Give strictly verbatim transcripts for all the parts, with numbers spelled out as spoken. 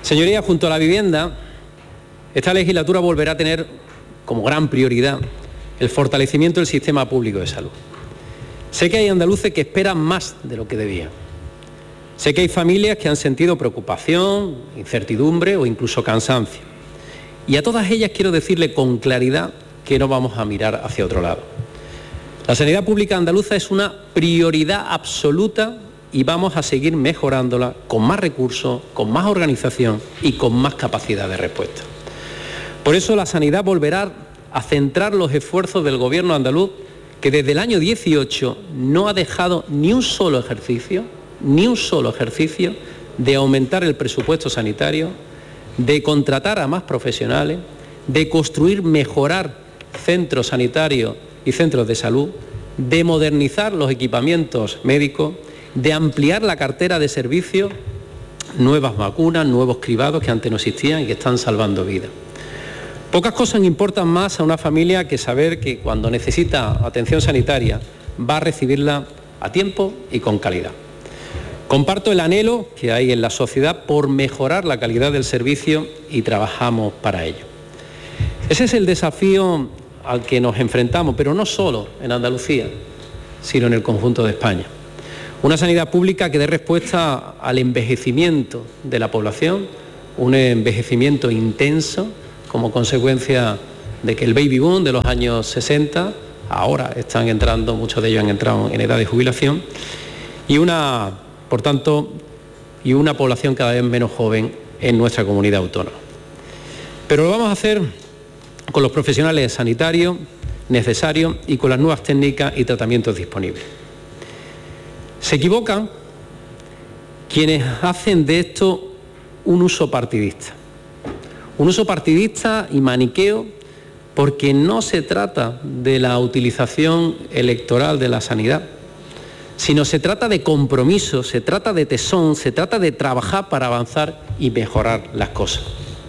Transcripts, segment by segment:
Señorías, junto a la vivienda, esta legislatura volverá a tener como gran prioridad el fortalecimiento del sistema público de salud. Sé que hay andaluces que esperan más de lo que debían. Sé que hay familias que han sentido preocupación, incertidumbre o incluso cansancio. Y a todas ellas quiero decirle con claridad que no vamos a mirar hacia otro lado. La sanidad pública andaluza es una prioridad absoluta y vamos a seguir mejorándola con más recursos, con más organización y con más capacidad de respuesta. Por eso la sanidad volverá a centrar los esfuerzos del Gobierno andaluz, que desde el año dieciocho no ha dejado ni un solo ejercicio, ni un solo ejercicio de aumentar el presupuesto sanitario, de contratar a más profesionales, de construir, mejorar centros sanitarios y centros de salud, de modernizar los equipamientos médicos, de ampliar la cartera de servicios, nuevas vacunas, nuevos cribados que antes no existían y que están salvando vidas. Pocas cosas importan más a una familia que saber que cuando necesita atención sanitaria va a recibirla a tiempo y con calidad. Comparto el anhelo que hay en la sociedad por mejorar la calidad del servicio y trabajamos para ello. Ese es el desafío al que nos enfrentamos, pero no solo en Andalucía, sino en el conjunto de España. Una sanidad pública que dé respuesta al envejecimiento de la población, un envejecimiento intenso como consecuencia de que el baby boom de los años sesenta, ahora están entrando, muchos de ellos han entrado en edad de jubilación, y una, por tanto, y una población cada vez menos joven en nuestra comunidad autónoma. Pero lo vamos a hacer con los profesionales sanitarios necesarios y con las nuevas técnicas y tratamientos disponibles. Se equivocan quienes hacen de esto un uso partidista. Un uso partidista y maniqueo, porque no se trata de la utilización electoral de la sanidad, sino se trata de compromiso, se trata de tesón, se trata de trabajar para avanzar y mejorar las cosas.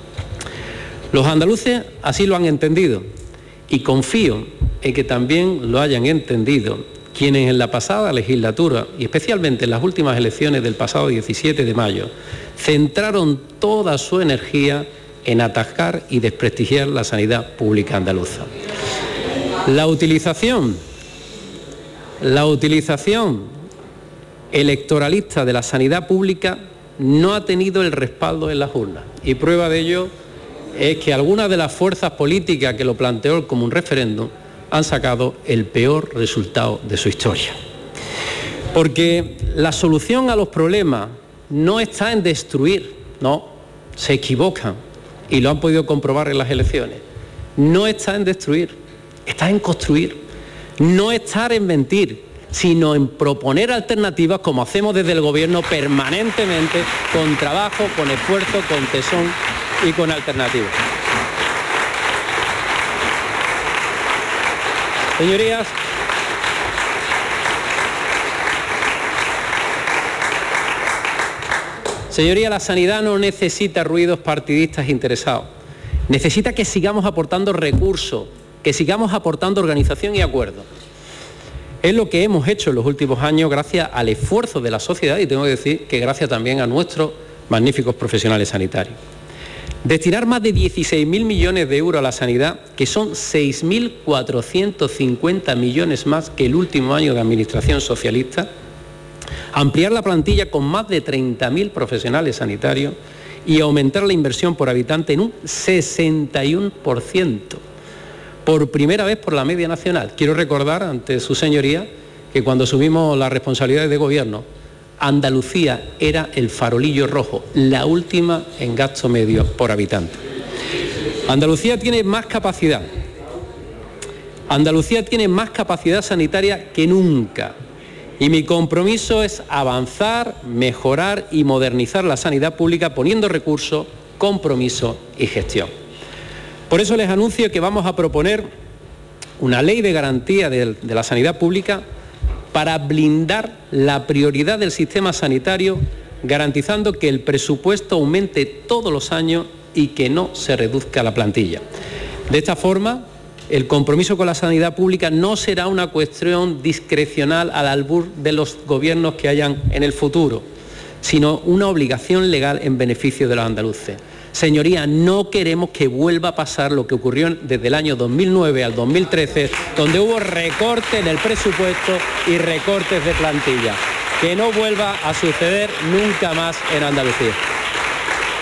Los andaluces así lo han entendido y confío en que también lo hayan entendido quienes en la pasada legislatura y especialmente en las últimas elecciones del pasado diecisiete de mayo centraron toda su energía en atacar y desprestigiar la sanidad pública andaluza. La utilización, la utilización electoralista de la sanidad pública no ha tenido el respaldo en las urnas y prueba de ello es que algunas de las fuerzas políticas que lo planteó como un referéndum han sacado el peor resultado de su historia. Porque la solución a los problemas no está en destruir, no, se equivocan y lo han podido comprobar en las elecciones. No está en destruir, está en construir. No estar en mentir, sino en proponer alternativas como hacemos desde el Gobierno permanentemente, con trabajo, con esfuerzo, con tesón y con alternativas. Señorías, señorías, la sanidad no necesita ruidos partidistas interesados. Necesita que sigamos aportando recursos, que sigamos aportando organización y acuerdo. Es lo que hemos hecho en los últimos años gracias al esfuerzo de la sociedad y tengo que decir que gracias también a nuestros magníficos profesionales sanitarios. Destinar más de dieciséis mil millones de euros a la sanidad, que son seis mil cuatrocientos cincuenta millones más que el último año de administración socialista, ampliar la plantilla con más de treinta mil profesionales sanitarios y aumentar la inversión por habitante en un sesenta y uno por ciento, por primera vez por la media nacional. Quiero recordar ante su señoría que cuando asumimos las responsabilidades de gobierno, Andalucía era el farolillo rojo, la última en gasto medio por habitante. Andalucía tiene más capacidad. Andalucía tiene más capacidad sanitaria que nunca. Y mi compromiso es avanzar, mejorar y modernizar la sanidad pública poniendo recursos, compromiso y gestión. Por eso les anuncio que vamos a proponer una ley de garantía de, de la sanidad pública para blindar la prioridad del sistema sanitario, garantizando que el presupuesto aumente todos los años y que no se reduzca la plantilla. De esta forma, el compromiso con la sanidad pública no será una cuestión discrecional al albur de los gobiernos que hayan en el futuro, sino una obligación legal en beneficio de los andaluces. Señorías, no queremos que vuelva a pasar lo que ocurrió desde el año dos mil nueve al dos mil trece, donde hubo recortes en el presupuesto y recortes de plantilla. Que no vuelva a suceder nunca más en Andalucía.